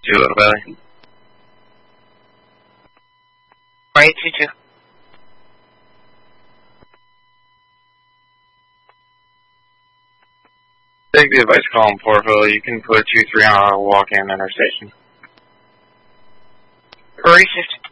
2 Little Belly. Right, 2-2. Take the advice call in Portville. You can put 2-3 on a walk-in interstation. Rory 50.